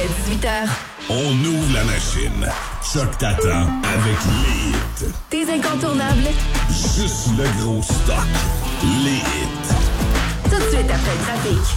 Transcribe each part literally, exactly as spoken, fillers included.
Jusqu'à dix-huit heures. On ouvre la machine. Choc t'attend avec les hits. Tes incontournables. Juste le gros stock. Les hits. Tout de suite après le trafic.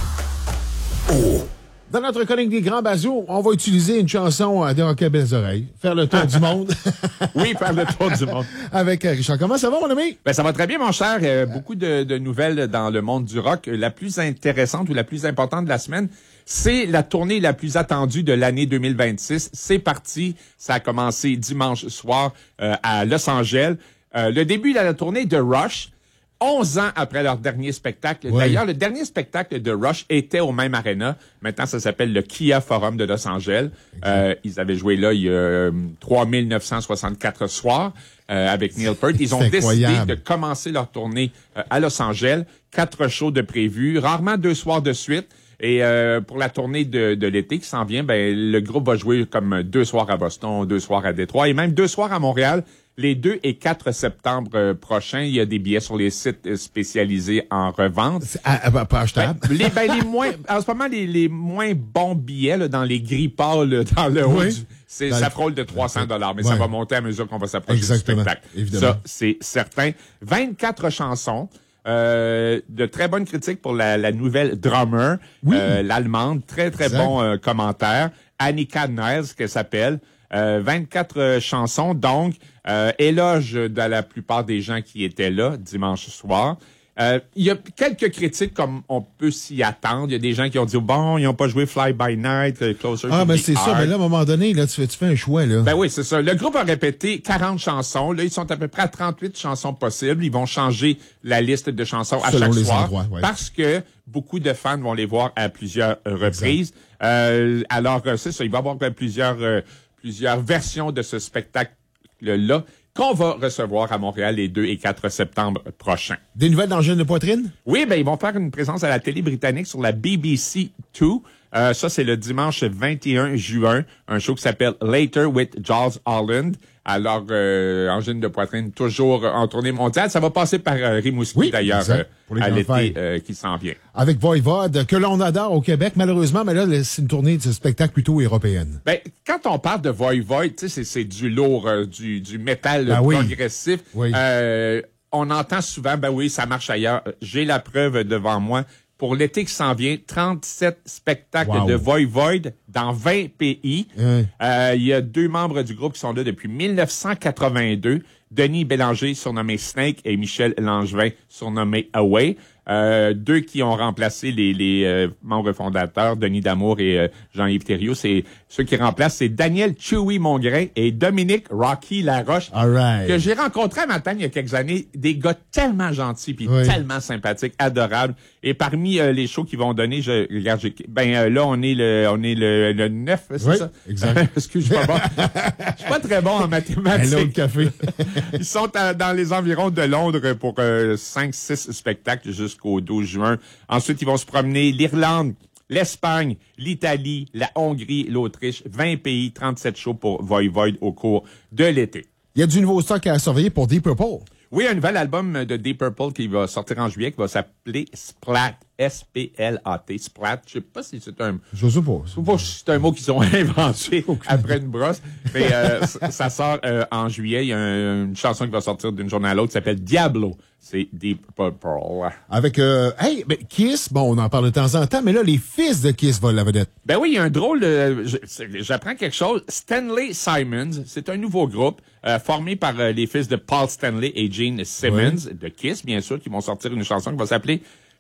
Oh! Dans notre chronique des grands bazos, on va utiliser une chanson à des hockey belles oreilles. Faire le tour du monde. Oui, faire le tour du monde. Avec Richard. Comment ça va, mon ami? Ben, ça va très bien, mon cher. Euh, beaucoup de, de nouvelles dans le monde du rock. La plus intéressante ou la plus importante de la semaine, c'est la tournée la plus attendue de l'année deux mille vingt-six. C'est parti. Ça a commencé dimanche soir euh, à Los Angeles. Euh, le début de la tournée de Rush. onze ans après leur dernier spectacle. Oui. D'ailleurs, le dernier spectacle de Rush était au même aréna. Maintenant, ça s'appelle le Kia Forum de Los Angeles. Euh, ils avaient joué là il y a euh, trois mille neuf cent soixante-quatre soirs euh, avec Neil Peart. Ils ont C'est décidé incroyable. de commencer leur tournée euh, à Los Angeles. Quatre shows de prévus, rarement deux soirs de suite. Et euh, pour la tournée de, de l'été qui s'en vient, ben le groupe va jouer comme deux soirs à Boston, deux soirs à Détroit et même deux soirs à Montréal. Les deux et quatre septembre euh, prochains, il y a des billets sur les sites euh, spécialisés en revente. C'est à, à, pas achetable. Ben, les, ben, les moins, en ce moment, les, les moins bons billets là, dans les gris pâles là, dans le haut, Oui. du- c'est, Dans ça le- frôle de trois cents dollars, mais Ouais. ça va monter à mesure qu'on va s'approcher Exactement. du spectacle. Évidemment. Ça, c'est certain. vingt-quatre chansons. Euh, de très bonnes critiques pour la, la nouvelle drummer, Oui. euh, l'allemande. Très, très Exact. bon euh, commentaire. Annika Niles, qu'elle s'appelle. Euh, vingt-quatre euh, chansons, donc euh, éloge de la plupart des gens qui étaient là dimanche soir. Euh, il y a quelques critiques comme on peut s'y attendre. Il y a des gens qui ont dit, bon, ils n'ont pas joué Fly By Night, euh, Closer Ah, to ben the c'est ça. Heart. Mais là, à un moment donné, là, tu fais, tu fais un choix, là. Ben oui, c'est ça. Le groupe a répété quarante chansons. Là, ils sont à peu près à trente-huit chansons possibles. Ils vont changer la liste de chansons à Selon chaque les soir endroits, ouais. parce que beaucoup de fans vont les voir à plusieurs euh, reprises. Euh, alors, euh, c'est ça. Il va y avoir euh, plusieurs, euh, plusieurs versions de ce spectacle-là qu'on va recevoir à Montréal les deux et quatre septembre prochains. Des nouvelles d'angine de poitrine? Oui, ben ils vont faire une présence à la télé britannique sur la B B C deux. Euh, ça, c'est le dimanche vingt et un juin. Un show qui s'appelle Later with Giles Holland. Alors, euh, angine de poitrine, toujours en tournée mondiale. Ça va passer par euh, Rimouski, Oui, d'ailleurs, exact. euh, Pour les à grandes l'été fêtes. euh, qui s'en vient. Avec Voivode, que l'on adore au Québec, malheureusement, mais là, c'est une tournée de ce spectacle plutôt européenne. Ben, quand on parle de Voivode, tu sais, c'est, c'est du lourd, euh, du, du métal Ben euh, oui. progressif. Oui. Euh, on entend souvent, ben oui, ça marche ailleurs. J'ai la preuve devant moi. Pour l'été qui s'en vient, trente-sept spectacles Wow. de Voivode dans vingt pays. Oui. Euh, il y a deux membres du groupe qui sont là depuis mille neuf cent quatre-vingt-deux. Denis Bélanger, surnommé Snake, et Michel Langevin, surnommé Away. Euh, deux qui ont remplacé les, les euh, membres fondateurs, Denis Damour et euh, Jean-Yves Thériault. C'est ceux qui remplacent, c'est Daniel Chewy Mongrain et Dominique Rocky Laroche, All right. que j'ai rencontré à Matane il y a quelques années. Des gars tellement gentils puis Oui. tellement sympathiques, adorables. Et parmi euh, les shows qu'ils vont donner, je regarde, j'ai- ben euh, là on est le on est le, le neuf, c'est Oui, ça. exact. Excuse, je suis pas bon. Je suis pas très bon en Un mathématiques. autre café. Ils sont à- dans les environs de Londres pour euh, cinq six spectacles jusqu'au douze juin. Ensuite, ils vont se promener l'Irlande, l'Espagne, l'Italie, la Hongrie, l'Autriche, vingt pays, trente-sept shows pour Voivode au cours de l'été. Il y a du nouveau stock à surveiller pour Deep Purple. Oui, un nouvel album de Deep Purple qui va sortir en juillet, qui va s'appeler Splat. S P L A T. Splat. Je sais pas si c'est un... Je sais pas. Je sais pas si c'est un mot qu'ils ont inventé après une brosse, mais euh, ça, ça sort euh, en juillet. Il y a un- une chanson qui va sortir d'une journée à l'autre qui s'appelle Diablo. C'est Deep Purple. Avec, euh, hey, ben, Kiss, bon, on en parle de temps en temps, mais là, les fils de Kiss volent la vedette. Ben oui, il y a un drôle de... je- c'est- J'apprends quelque chose. Stanley Simons, c'est un nouveau groupe euh, formé par euh, les fils de Paul Stanley et Gene Simmons, de Kiss, bien sûr, qui vont sortir une chanson qui va s'appeler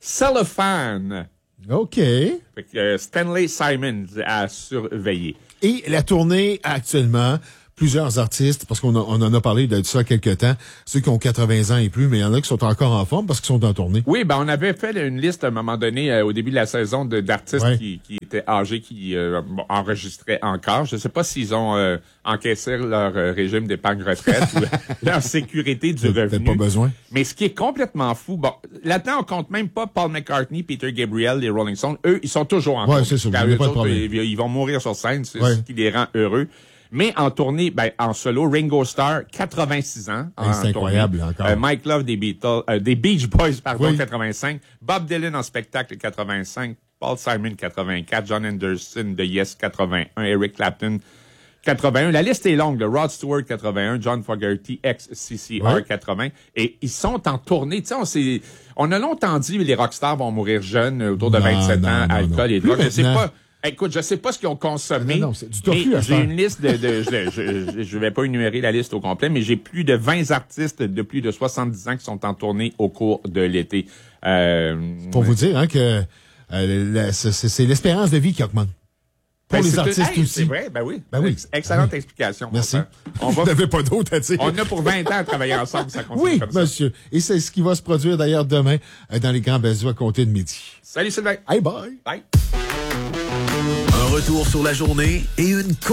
Cellophane. OK. Fait que, euh, Stanley Simons à surveiller. Et la tournée, actuellement, plusieurs artistes, parce qu'on a- on en a parlé de ça quelques temps, ceux qui ont quatre-vingts ans et plus, mais il y en a qui sont encore en forme parce qu'ils sont en tournée. Oui, ben on avait fait une liste à un moment donné euh, au début de la saison de, d'artistes Ouais. qui, qui étaient âgés, qui euh, bon, enregistraient encore. Je ne sais pas s'ils ont euh, encaissé leur euh, régime d'épargne retraite ou leur sécurité du Peut-être revenu. pas besoin. Mais ce qui est complètement fou, bon, là-dedans, on compte même pas Paul McCartney, Peter Gabriel, les Rolling Stones. Eux, ils sont toujours en Ouais, tournée. c'est sûr, Car il y a eux pas de autres, problème. Ils, ils vont mourir sur scène, c'est Ouais. ce qui les rend heureux. Mais en tournée, ben, en solo, Ringo Starr, quatre-vingt-six ans. en Hey, c'est tournée. incroyable, encore. Euh, Mike Love des Beatles, euh, des Beach Boys, pardon, Oui. quatre-vingt-cinq. Bob Dylan en spectacle, quatre-vingt-cinq. Paul Simon, quatre-vingt-quatre, John Anderson de Yes, quatre-vingt-un, Eric Clapton, quatre-vingt-un. La liste est longue. Rod Stewart, quatre-vingt-un, John Fogerty, ex-C C R, ouais. quatre-vingts. Et ils sont en tournée. Tu sais, on s'est, on a longtemps dit que les rockstars vont mourir jeunes, autour de non, vingt-sept non, ans, non, alcool non. et drogue. Je sais pas. Écoute, je sais pas ce qu'ils ont consommé. Non, non, c'est du tofu, mais j'ai une liste de, de je, je, je vais pas énumérer la liste au complet, mais j'ai plus de vingt artistes de plus de soixante-dix ans qui sont en tournée au cours de l'été. Euh, Pour ouais. vous dire, hein, que, euh, la, c'est, c'est l'espérance de vie qui augmente. Pour ben, les artistes hey, aussi. C'est vrai, ben oui. Ben oui. Excellente ben oui. explication. Merci. On va. Vous n'avez pas d'autre à dire. On a pour vingt ans à travailler ensemble, ça continue oui, comme ça. Oui, monsieur. Et c'est ce qui va se produire d'ailleurs demain dans les Grands Bazous à compter de midi. Salut Sylvain. Hey, bye. Bye. Un retour sur la journée et une